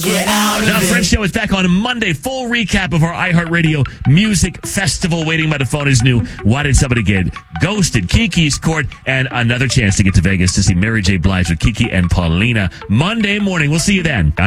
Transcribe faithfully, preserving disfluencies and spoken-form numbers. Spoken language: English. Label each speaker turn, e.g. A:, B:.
A: Get out of
B: Now,
A: it.
B: Fred Show is back on Monday. Full recap of our iHeartRadio Music Festival. Waiting by the phone is new. Why Did Somebody Get Ghosted? Kiki's Court, and another chance to get to Vegas to see Mary J. Blige with Kiki and Paulina. Monday morning. We'll see you then.